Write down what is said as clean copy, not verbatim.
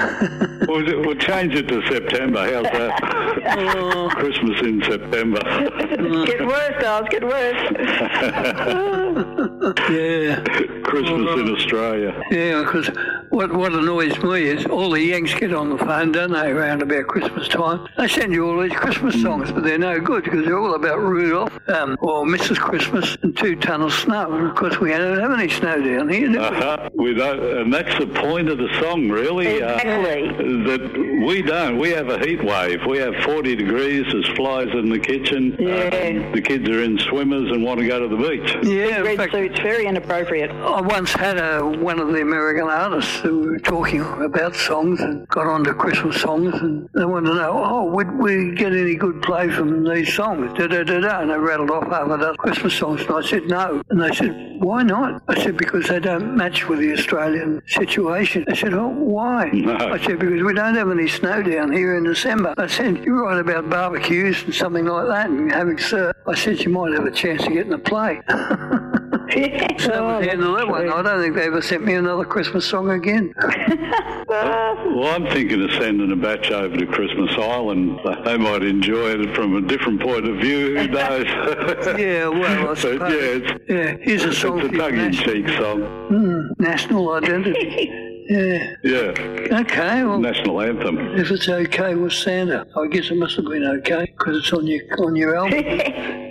We'll change it to September. How's that? Christmas in September. Get worse, Giles, get worse. Yeah. Christmas in Australia. Yeah, because what annoys me is all the Yanks get on the phone, don't they, around about Christmas time? They send you all these Christmas songs, but they're no good because they're all about Rudolph or Mrs. Christmas and 2 ton of snow. And, of course, we don't have any snow down here, do we? We don't, and that's the point of the song, really. Exactly. That we don't. We have a heat wave. We have 40 degrees. There's flies in the kitchen. Yeah. The kids are in swimmers and want to go to the beach. Yeah, in Red fact, suits, very inappropriate. I once had one of the American artists who were talking about songs and got onto Christmas songs, and they wanted to know, would we get any good play from these songs? Da-da-da-da. And they rattled off half a dozen Christmas songs, and I said no. And they said, why not? I said, because they don't match with the Australian situation. They said, why? No. I said, because we don't have any snow down here in December. I said, you're right about barbecues and something like that and having surf. I said, you might have a chance of getting a play. So that was the end of that one. I don't think they ever sent me another Christmas song again. Well, I'm thinking of sending a batch over to Christmas Island. They might enjoy it from a different point of view. Who knows? Yeah, well, I suppose. But Here's a song it's for a you, tongue-in-cheek song. national identity. Yeah. Yeah. Okay, well, National anthem. if it's okay with Santa, I guess it must have been okay because it's on your album.